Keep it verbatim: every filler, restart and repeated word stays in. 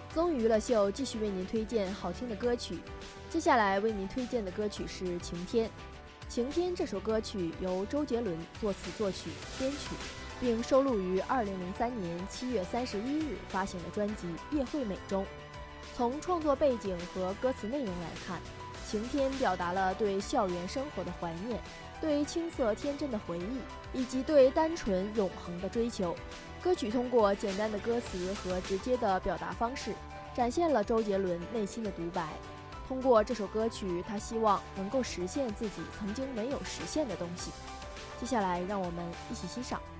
综娱乐秀继续为您推荐好听的歌曲，接下来为您推荐的歌曲是《晴天》。《晴天》这首歌曲由周杰伦作词作曲编曲，并收录于二零零三年七月三十一日发行的专辑《叶惠美》中。从创作背景和歌词内容来看，《晴天》表达了对校园生活的怀念，对青涩天真的回忆，以及对单纯永恒的追求。歌曲通过简单的歌词和直接的表达方式，展现了周杰伦内心的独白。通过这首歌曲，他希望能够实现自己曾经没有实现的东西。接下来，让我们一起欣赏。